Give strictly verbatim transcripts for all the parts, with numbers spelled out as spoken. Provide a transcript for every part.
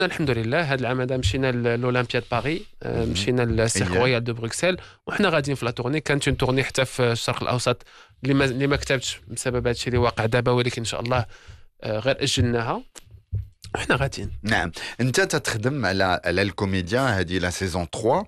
الحمد لله هذا العام هذا مشينا للاولمبياد باريس، مشينا للسيرك رويال دو بروكسل، وحنا غاديين في لا تورني. كانت اون تورني حتى في الشرق الاوسط اللي ما اللي ما كتبتش بسبب هذا الشيء اللي واقع دابا، ولكن ان شاء الله غير اجلناها وحنا غاديين. نعم، انت تتخدم على على الكوميديا هذه لا سيزون ثلاثة،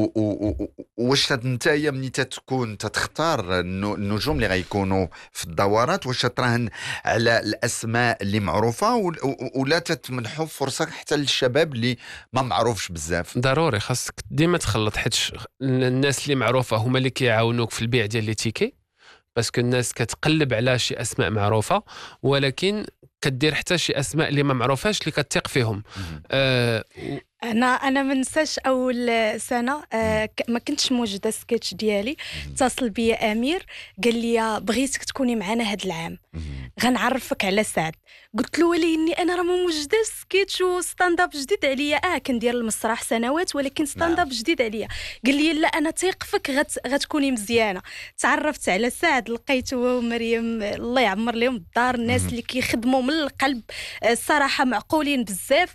واش انت ملي تتكون تتختار النجوم اللي غيكونوا في الدورات، واش تراهن على الاسماء اللي معروفه ولا تتمنحوا فرصه حتى للشباب اللي ما معروفش بزاف؟ ضروري خاصك ديما تخلط، حيت الناس اللي معروفه هما اللي كيعاونوك في البيع ديال لي تيكي، باسكو الناس كتقلب على شي اسماء معروفه، ولكن كدير حتى شي اسماء اللي ما معروفاش اللي كتثق فيهم. آه انا انا ما ننساش اول سنه آه ما كنتش موجوده السكيتش ديالي، اتصل بيا امير قال لي بغيتك تكوني معنا هذا العام، غنعرفك على سعد. قلت له وليني انا راه ما موجوده السكيتش وستاند اب جديد عليا، اه كندير المسرح سنوات ولكن ستاند اب جديد عليا. قال لي لا انا تيق فيك غت... غتكوني مزيانه. تعرفت على سعد، لقيته هو ومريم الله يعمر لهم الدار، الناس اللي كيخدموا من القلب الصراحه معقولين بزاف،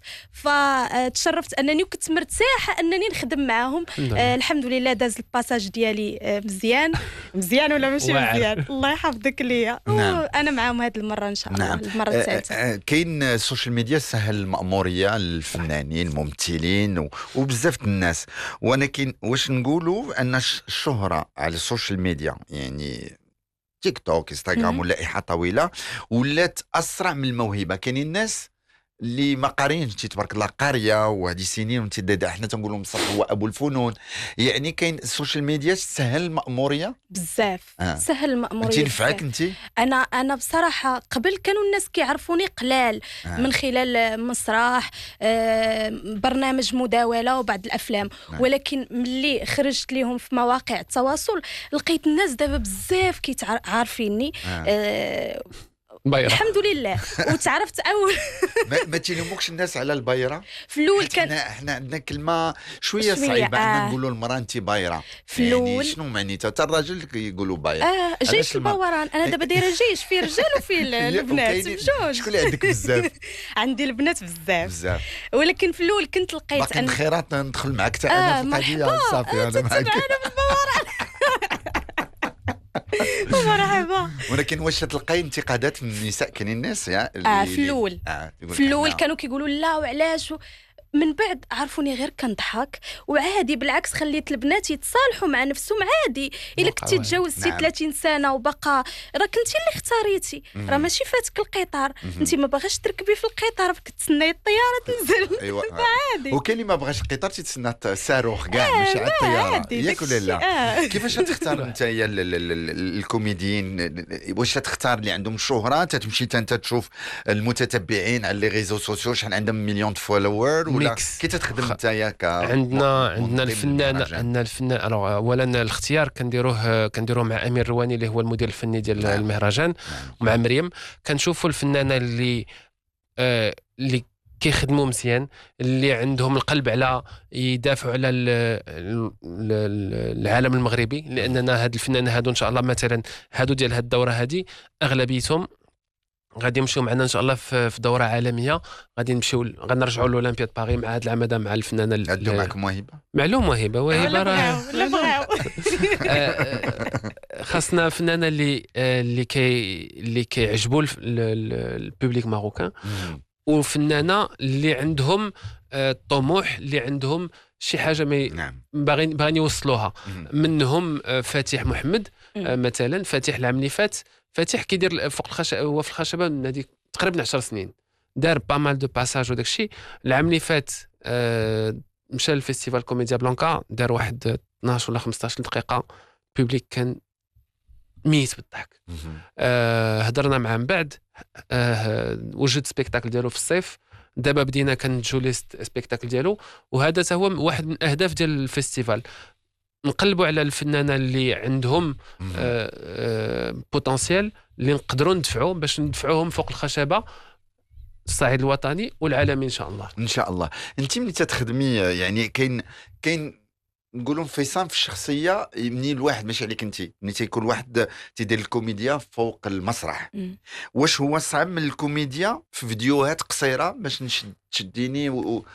فتشرفت انني كنت مرتاحه انني نخدم معاهم. آه الحمد لله داز الباساج ديالي آه مزيان مزيان ولا ماشي مزيان الله يحفظك ليا. نعم. انا معاهم هذه المره ان شاء الله. نعم. المره الثالثه. آه كاين السوشيال ميديا سهل المأموريه للفنانين الممثلين و... وبزاف الناس، ولكن واش نقولوا ان الشهره على السوشيال ميديا يعني تيك توك انستغرام ولا لائحه طويله ولات اسرع من الموهبه؟ كاينين الناس اللي ما قارينش تبارك الله قاريه وهذه سنين وانت دادا احنا تنقولوا مصر هو ابو الفنون، يعني كاين السوشيال ميديا سهل المأموريه بزاف. آه. سهل المأموريه. انت نفعك انت؟ انا انا بصراحه قبل كانوا الناس كيعرفوني قلال آه. من خلال مسرح آه برنامج مداوله وبعض الافلام آه. ولكن ملي خرجت لهم في مواقع التواصل لقيت الناس دابا بزاف كيعرفيني آه. آه بايرة. الحمد لله. وتعرفت اول ما, ما تيلوموكش الناس على البايره في الاول؟ كان احنا عندنا كلمه شويه صعيبه آه. ان نقولوا المراه انت بايره يعني شنو معنيتها؟ حتى الراجل كيقولوا بايره. اه جيش البوران. انا دابا دايره جيش فيه رجال وفيه البنات بجوج. شكون اللي عندك بزاف؟ عندي البنات بزاف بزاف، ولكن في الاول كنت لقيت باقي ان خيرات ندخل معك حتى انا في القضيه صافي انا معك مرحبا. ولكن واش تلقاي انتقادات من النساء؟ كاينين الناس يعني آه في الاول آه في الاول كانوا كيقولوا لا وعلاش، من بعد عرفوني غير كنضحك وعادي. بالعكس خليت البنات يتصالحوا مع نفسهم عادي. الا كنتي تجاوزتي نعم. ثلاثين سنه وبقى راه كنتي اللي اختاريتي، راه ماشي فاتك القطار، انت ما باغاش تركبي في القطار كتسناي الطياره تنزل. ايوا عادي. وكاين اللي ما بغاش القطار تتسنى الصاروخ كاع آه ماشي على الطياره ياك ولا لا؟ آه. كيفاش تختار انت الكوميديين؟ واش تختار اللي عندهم شهره تتمشي انت تشوف المتتبعين على لي ريزو سوسيو شحال عندهم مليون فولوور، ولا كي تتخدم نتايا ك عندنا عندنا الفنان عندنا الفنان اولا الاختيار كنديروه كنديروه مع امير رواني اللي هو المدير الفني ديال نعم. المهرجان نعم. ومع مريم كنشوفوا الفنانه اللي آه اللي كيخدموا مزيان، اللي عندهم القلب على يدافعوا على العالم المغربي، لاننا هاد الفنانه هادو ان شاء الله مثلا هادو ديال هاد الدوره هذه اغلبيتهم غادي يمشيو معنا ان شاء الله في دوره عالميه، غادي نمشيو غنرجعوا للاولمبياد باريس مع هذا العام هذا مع الفنانه. عندو معكم موهبه؟ معلوم موهبه وهبه راه لا بغاو خاصنا فنانه اللي اللي كي اللي كيعجبوا البوبليك ماروكان، وفنانه اللي عندهم الطموح، اللي عندهم شي حاجه ما نعم. باغيين باغيين يوصلوها. منهم فاتح محمد مثلا. فاتح العام اللي فات فاتح كيدير فوق الخشبه، هو في الخشبه من هذيك تقريبا عشر سنين، دار با مال دو باساج وداك الشيء. العام اللي فات آه مشى للفيستيفال كوميديا بلانكا، دار واحد اثناش ولا خمسطاش دقيقه، البوبليك كان ميت بالضحك. آه هضرنا معاه من بعد، آه وجد سبيكتاكل ديالو في الصيف، دابا بدينا كنجو لي سبيكتاكل ديالو، وهذا هو واحد من الاهداف ديال الفيستيفال. نقلبوا على الفنانه اللي عندهم آه آه بوتنسيال اللي نقدروا ندفعوا باش ندفعوهم فوق الخشبه الصعيد الوطني والعالمي ان شاء الله. ان شاء الله. انت ملي تتخدمي يعني كاين كاين نقولوا انفصام في الشخصيه مني الواحد ماشي عليك انت ملي تيكون واحد تيدير الكوميديا فوق المسرح. مم. واش هو صعب من الكوميديا في فيديوهات قصيره باش نشد تشديني و...